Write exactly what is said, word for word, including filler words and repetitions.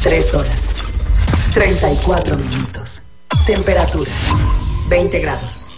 Tres horas. Treinta y cuatro minutos. Temperatura. veinte grados.